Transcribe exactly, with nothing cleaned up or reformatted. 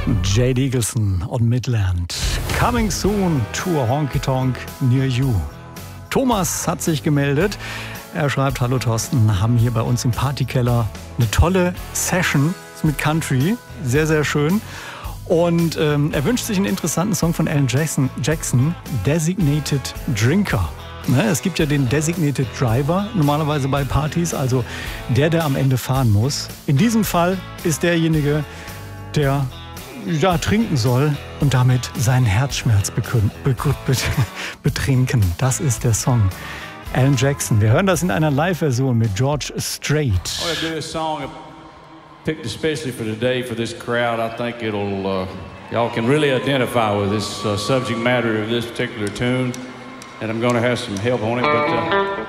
Jade Eagleson on Midland. Coming soon to a honky tonk near you. Thomas hat sich gemeldet. Er schreibt: Hallo Thorsten, haben hier bei uns im Partykeller eine tolle Session mit Country. Sehr, sehr schön. Und ähm, er wünscht sich einen interessanten Song von Alan Jackson, Jackson Designated Drinker. Ne, es gibt ja den Designated Driver normalerweise bei Partys, also der, der am Ende fahren muss. In diesem Fall ist derjenige, der ja, trinken soll und damit seinen Herzschmerz bekün- be- be- betrinken. Das ist der Song. Alan Jackson. Wir hören das in einer Live-Version mit George Strait. I'm going to do a song picked especially for today for this crowd. I think it'll, uh, y'all can really identify with this uh, subject matter of this particular tune. And I'm going to have some help on it, but... Uh